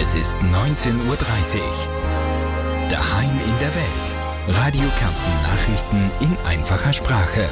Es ist 19:30 Uhr. Daheim in der Welt. Radio Kärnten Nachrichten in einfacher Sprache.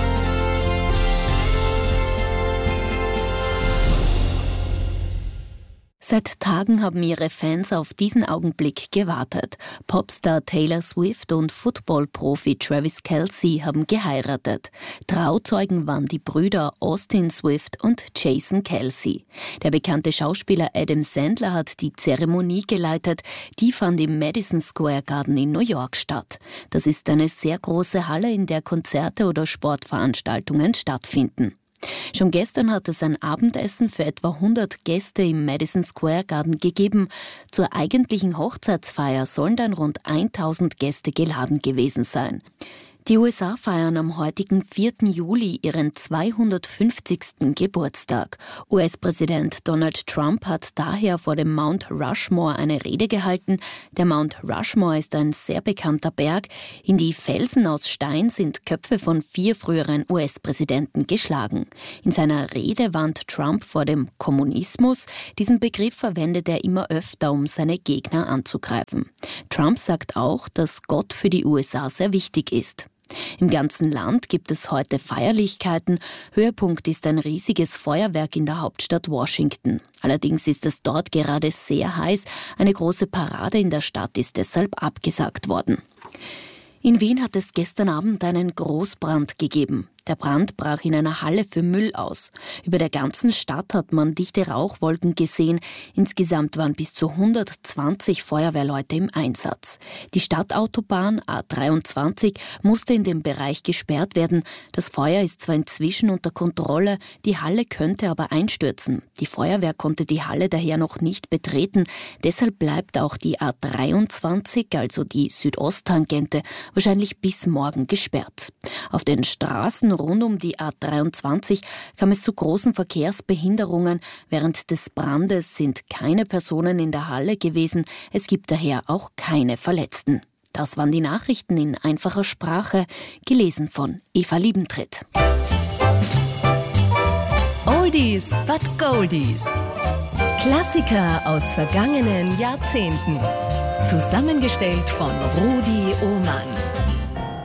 Seit Tagen haben ihre Fans auf diesen Augenblick gewartet. Popstar Taylor Swift und Football-Profi Travis Kelce haben geheiratet. Trauzeugen waren die Brüder Austin Swift und Jason Kelce. Der bekannte Schauspieler Adam Sandler hat die Zeremonie geleitet. Die fand im Madison Square Garden in New York statt. Das ist eine sehr große Halle, in der Konzerte oder Sportveranstaltungen stattfinden. Schon gestern hat es ein Abendessen für etwa 100 Gäste im Madison Square Garden gegeben. Zur eigentlichen Hochzeitsfeier sollen dann rund 1000 Gäste geladen gewesen sein. Die USA feiern am heutigen 4. Juli ihren 250. Geburtstag. US-Präsident Donald Trump hat daher vor dem Mount Rushmore eine Rede gehalten. Der Mount Rushmore ist ein sehr bekannter Berg. In die Felsen aus Stein sind Köpfe von 4 früheren US-Präsidenten geschlagen. In seiner Rede warnt Trump vor dem Kommunismus. Diesen Begriff verwendet er immer öfter, um seine Gegner anzugreifen. Trump sagt auch, dass Gott für die USA sehr wichtig ist. Im ganzen Land gibt es heute Feierlichkeiten. Höhepunkt ist ein riesiges Feuerwerk in der Hauptstadt Washington. Allerdings ist es dort gerade sehr heiß. Eine große Parade in der Stadt ist deshalb abgesagt worden. In Wien hat es gestern Abend einen Großbrand gegeben. Der Brand brach in einer Halle für Müll aus. Über der ganzen Stadt hat man dichte Rauchwolken gesehen. Insgesamt waren bis zu 120 Feuerwehrleute im Einsatz. Die Stadtautobahn A23 musste in dem Bereich gesperrt werden. Das Feuer ist zwar inzwischen unter Kontrolle, die Halle könnte aber einstürzen. Die Feuerwehr konnte die Halle daher noch nicht betreten. Deshalb bleibt auch die A23, also die Südosttangente, wahrscheinlich bis morgen gesperrt. Auf den Straßen rund um die A23 kam es zu großen Verkehrsbehinderungen. Während des Brandes sind keine Personen in der Halle gewesen. Es gibt daher auch keine Verletzten. Das waren die Nachrichten in einfacher Sprache, gelesen von Eva Liebentritt. Oldies but Goldies. Klassiker aus vergangenen Jahrzehnten. Zusammengestellt von Rudi Ohmann.